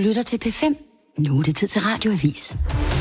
lytter til P5. Nu er det tid til Radioavis.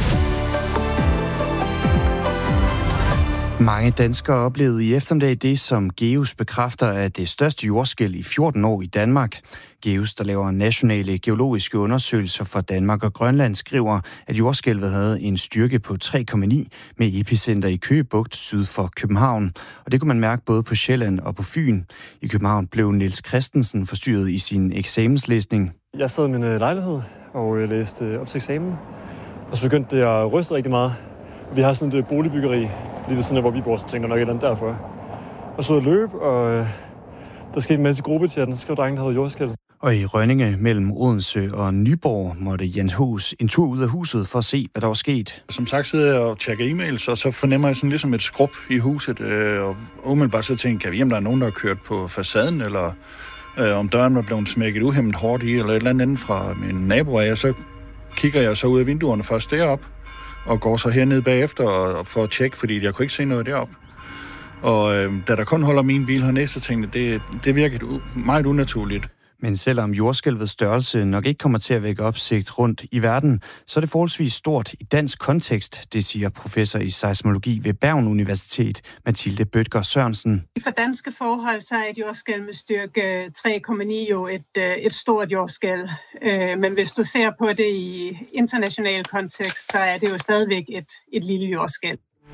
Mange danskere oplevede i eftermiddag det, som GEUS bekræfter er det største jordskælv i 14 år i Danmark. GEUS, der laver nationale geologiske undersøgelser for Danmark og Grønland, skriver, at jordskælvet havde en styrke på 3,9 med epicenter i Køge Bugt syd for København. Og det kunne man mærke både på Sjælland og på Fyn. I København blev Niels Christensen forstyrret i sin eksamenslæsning. Jeg sad i min lejlighed og læste op til eksamen, og så begyndte det at ryste rigtig meget. Vi har sådan et boligbyggeri lige ved siden af, hvor vi bor, så tænkte jeg nok et eller andet derfor. Og så løb, og der skete en masse gruppechatten, så skrev drengen, der havde jordskælv. Og i Rønninge mellem Odense og Nyborg måtte Jens Hus en tur ud af huset for at se, hvad der var sket. Som sagt sidder jeg og tjekker e-mails, og så fornemmer jeg sådan ligesom et skrub i huset. Og umiddelbart så tænker jeg, om der er nogen, der har kørt på facaden, eller om døren var blevet smækket uhæmmet hårdt i, eller et eller andet fra min nabo af. Og så kigger jeg så ud af vinduerne først derop, og går så hernede bagefter og for at tjekke, fordi jeg kunne ikke se noget deroppe. Og da der kun holder min bil hernede, så tænkte jeg, det virkede meget unaturligt. Men selvom jordskælvets størrelse nok ikke kommer til at vække opsigt rundt i verden, så er det forholdsvis stort i dansk kontekst, det siger professor i seismologi ved Bergen Universitet, Mathilde Bødker Sørensen. For danske forhold, så er et jordskælv med styrke 3,9 jo et stort jordskælv. Men hvis du ser på det i international kontekst, så er det jo stadigvæk et lille jordskælv.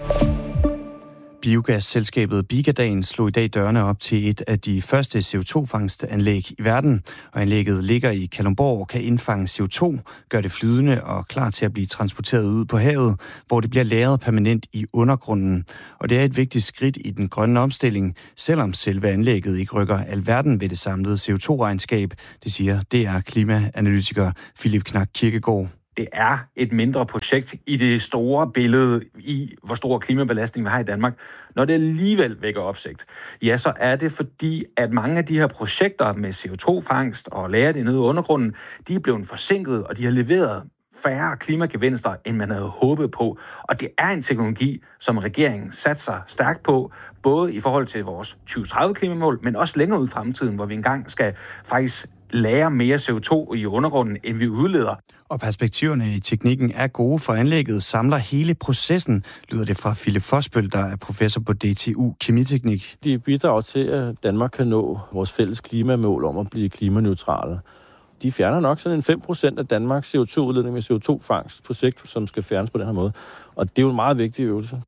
Biogasselskabet Bigadaen slog i dag dørene op til et af de første CO2-fangstanlæg i verden, og anlægget ligger i Kalundborg og kan indfange CO2, gør det flydende og klar til at blive transporteret ud på havet, hvor det bliver lagret permanent i undergrunden. Og det er et vigtigt skridt i den grønne omstilling, selvom selve anlægget ikke rykker alverden ved det samlede CO2-regnskab, det siger DR klimaanalytiker Philip Knak Kirkegaard. Det er et mindre projekt i det store billede i, hvor stor klimabelastning vi har i Danmark. Når det alligevel vækker opsigt, ja, så er det fordi, at mange af de her projekter med CO2-fangst og lagret nede i undergrunden, de er blevet forsinket, og de har leveret færre klimagevinster, end man havde håbet på. Og det er en teknologi, som regeringen satser stærkt på, både i forhold til vores 2030-klimamål, men også længere ud i fremtiden, hvor vi engang skal faktisk lagre mere CO2 i undergrunden, end vi udleder. Og perspektiverne i teknikken er gode, for anlægget samler hele processen, lyder det fra Philip Fosbøl, der er professor på DTU Kemiteknik. De bidrager til, at Danmark kan nå vores fælles klimamål om at blive klimaneutrale. De fjerner nok sådan en 5% af Danmarks CO2-udledning med CO2-fangst på sigt, som skal fjernes på den her måde. Og det er jo en meget vigtig øvelse.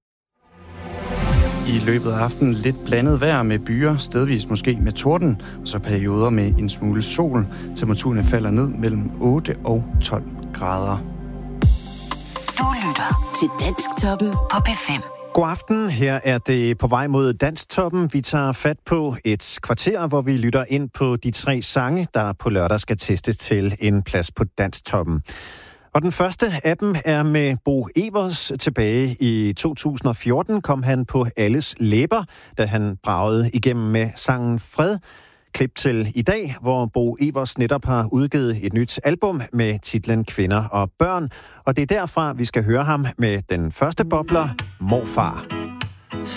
I løbet af aftenen lidt blandet vejr med byer, stedvis måske med torden, og så perioder med en smule sol. Temperaturen falder ned mellem 8 og 12 grader. Du lytter til Dansktoppen på P5. God aften, her er det på vej mod Dansktoppen. Vi tager fat på et kvarter, hvor vi lytter ind på de 3 sange, der på lørdag skal testes til en plads på Dansktoppen. Og den første af dem er med Bo Evers. Tilbage i 2014 kom han på alles læber, da han bragede igennem med sangen Fred. Klip til i dag, hvor Bo Evers netop har udgivet et nyt album med titlen Kvinder og Børn. Og det er derfra, vi skal høre ham med den første bobler, Morfar.